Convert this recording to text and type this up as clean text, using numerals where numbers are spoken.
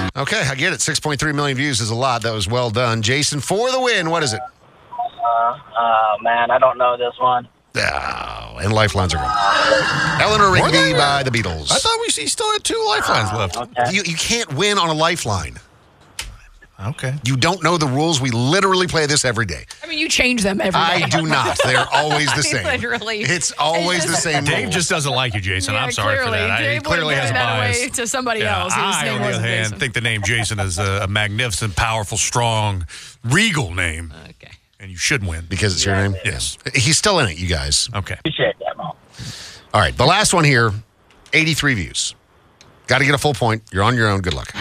Okay, I get it. 6.3 million views is a lot. That was well done. Jason, for the win, what is it? Man, I don't know this one. Oh, and lifelines are gone. Eleanor Rigby by the Beatles. I thought we still had 2 lifelines left. Okay. You can't win on a lifeline. Okay. You don't know the rules. We literally play this every day. I mean, you change them every day. I do not. They're always the same. Literally. It's always the same Dave rules. just doesn't like you, Jason. I'm sorry for that. He Dave clearly has a bias. to somebody Yeah, else. whose I, name on the wasn't other hand, Jason. think the name Jason is a magnificent, powerful, strong, regal name. Okay. And you should win. Because it's your name? Yes. He's still in it, you guys. Okay. Appreciate that, Mo. All right, the last one here, 83 views. Got to get a full point. You're on your own. Good luck.